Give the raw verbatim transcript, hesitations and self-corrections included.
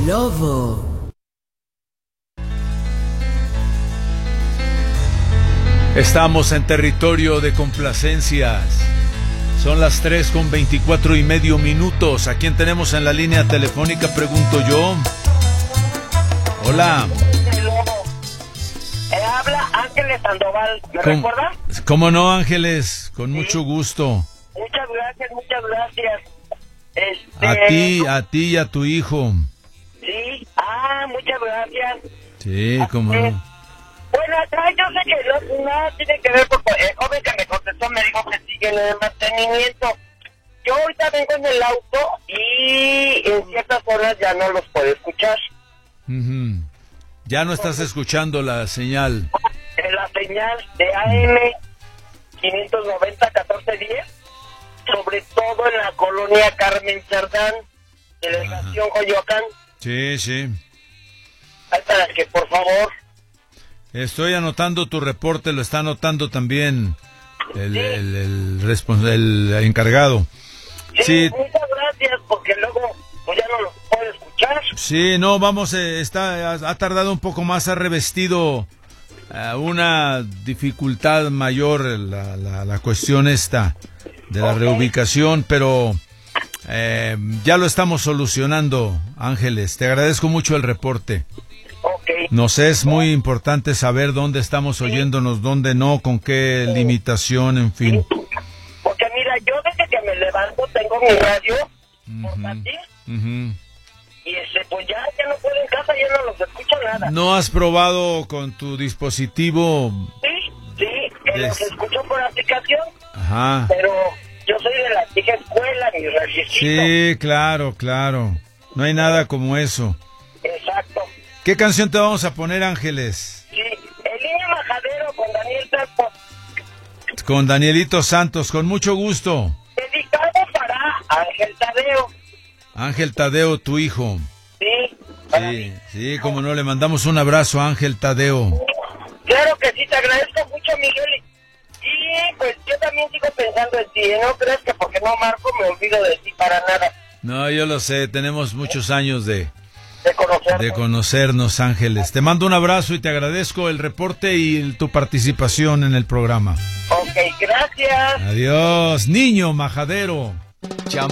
Lobo. Estamos en territorio de complacencias. Son las tres con veinticuatro y medio minutos. ¿A quién tenemos en la línea telefónica? Pregunto yo. Hola. Eh, habla Ángeles Sandoval. ¿Me ¿Cómo, recuerda? ¿Cómo no, Ángeles? Con Sí. mucho gusto. Muchas gracias, muchas gracias. Este, A ti, a ti y a tu hijo. Sí, ah, muchas gracias. Sí, cómo Eh, no. Bueno, acá yo sé que no, nada tiene que ver porque el joven que me contestó me dijo que sigue en el mantenimiento. Yo ahorita vengo en el auto y en ciertas zonas ya no los puedo escuchar. Ujú. Ya no estás escuchando la señal. En la señal de A M quinientos noventa catorce diez, sobre todo en la colonia Carmen Cerdán, delegación Coyoacán. Sí, sí. Ay, para que por favor. Estoy anotando tu reporte, lo está anotando también el, el, el, respons- el encargado. Sí, Sí, muchas gracias, porque luego pues ya no los puedo escuchar. sí, no, vamos, eh, está, ha, ha tardado un poco más, ha revestido eh, una dificultad mayor la, la, la cuestión esta de la Ok. reubicación, pero eh, ya lo estamos solucionando, Ángeles. Te agradezco mucho el reporte. Ok. Nos es muy importante saber dónde estamos oyéndonos, dónde no, con qué limitación, en fin. Porque mira, yo desde que me levanto tengo mi radio portátil Ujú. y ese, pues ya, ya no puedo en casa, ya no los escucho nada. ¿No has probado con tu dispositivo? Sí, sí, que Yes. los escucho por aplicación, Ajá. pero yo soy de la vieja escuela, mi radiecito. Sí, claro, claro. No hay nada como eso. Exacto. ¿Qué canción te vamos a poner, Ángeles? Sí, El Niño Majadero con Daniel Santos, Con Danielito Santos, con mucho gusto. dedicado para Ángel Tadeo. Ángel Tadeo, tu hijo. Sí, para Sí, mí. sí, como no, le mandamos un abrazo a Ángel Tadeo. Claro que sí, te agradezco mucho, Miguel. Y pues yo también sigo pensando en ti, ¿eh? No crees que porque no marco me olvido de ti para nada, No, yo lo sé, tenemos muchos años de, de conocerte. de conocernos, Ángeles. Te mando un abrazo y te agradezco el reporte y el- tu participación en el programa. Ok, gracias. Adiós, niño majadero. Cham-